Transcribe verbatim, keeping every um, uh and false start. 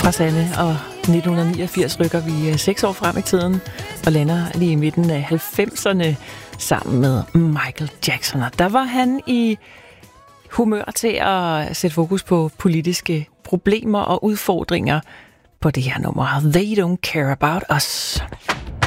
fra Sanne, og nitten niogfirs rykker vi seks år frem i tiden og lander lige i midten af halvfemserne sammen med Michael Jackson. Og der var han i humør til at sætte fokus på politiske problemer og udfordringer på det her nummer. They Don't Care About Us.